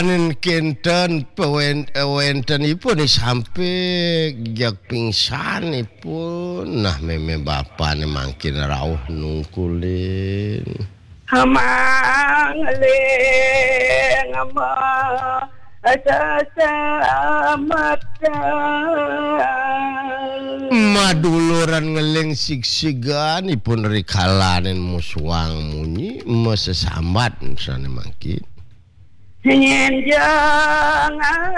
Panen kinten wentenipun sampai jak pingsanipun. Nah meme bapane mangkin rawuh nungkulin. Hamangleng ama Maduluran ngeling sigsiganipun rikalanen muswang munyi mesesambat sana mangkin. Nyenjang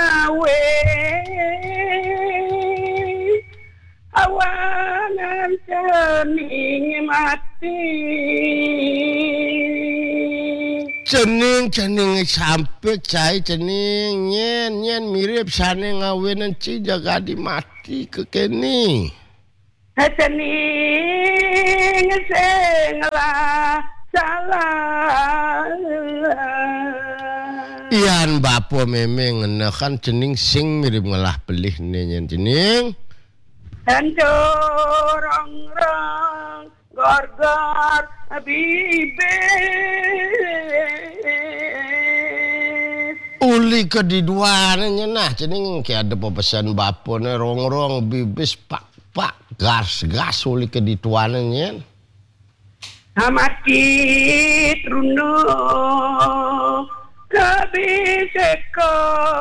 awangan cening mati cening sampai cai cening nyen mirip sane ngawenan ci jagadi mati kekeni cening senglah salah Ian bapo memang ngenekan cening sing mirip ngelah pelih nyen cening Rong-rong gor-gor bibis uli kediduannya nah cening kayak ada pepesan bapone rong-rong bibis pak gas uli kediduannya amati truno kabiseko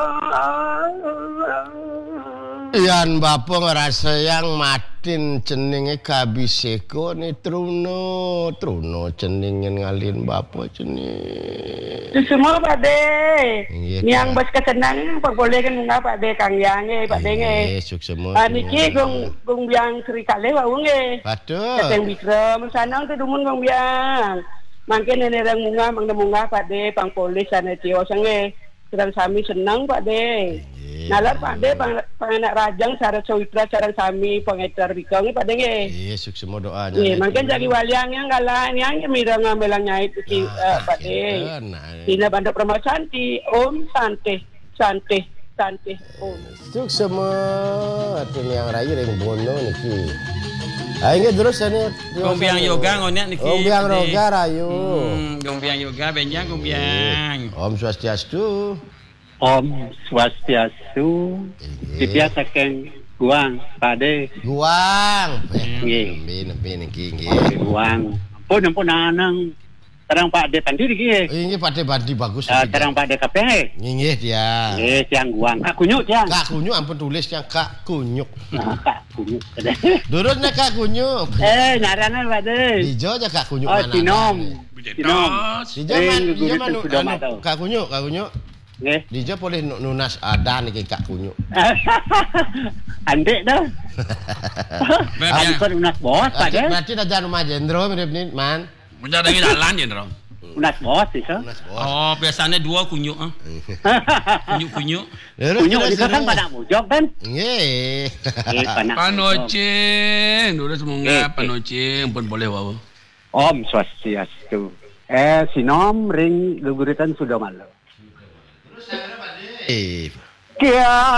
Ian bapo ngerasa yang matin ceningnya kabiseko nih truno ceningin ngalin bapo cening. Itu semua Pak De. Yang bos kesenang boleh kan enggak Pak De Kang Yang Pak De nge. Semua. Niki gong biang Sri Kale wau nge. Patuh. Kateng Bikram sanang tu dumun gong biang. Mangke nenerang munga Pak De pang polis sana cio sange. Sedang sami senang Pak De. Nalar Pak De panganak rajang syarat sawitra syarat sami pengecar bikang Pak De nge. Iya sukses semua doanya. Iya mungkin jadi waliangnya ngalah yang mirang ngamelangnya itu Pak De. Dina Bandar Permai Santi Om Sante Om. Sukses semua tuh yang rayu yang bono niki. Ayo terus ini. Gombiang yoga ngonya niki. Gombiang roga rayu. Gombiang yoga benjang gombiang. Om Swastiastu. Om Swastiastu. Dibiasakan guang, Pak De. Guang. Nggih. Niki. Guang. Pun anang. Terang Pak De pandi iki. Ini Pak De pandi bagus. Terang Pak De kabeh. Nggih dia. Nggih, tiang guang. Kak kunyuk tiang. Kak kunyuk ampun tulisnya Kak kunyuk. Nah, Kak kunyuk. Durutnya Kak kunyuk. Nyarana Pak De. Hijau aja Kak kunyuk Oh, mana? Sinom. Hijau mana? Kak kunyuk. Nggih. Hijau boleh nunas ada nih Kak kunyuk. Andek dah. Bukan unas bos Pak De. Berarti dah rumah Jendro mirip nih man. Menjadi jalan ya dong. Unas bos itu. Oh biasanya dua kunyuk kunyuk. Kunyuk itu kan pada mujok kan? Nggih. Panocing, dulu semoga panocing pun boleh wow. Om Swastiastu. Sinom ring guguritan sudah malu. Terus saya Pak De. Kia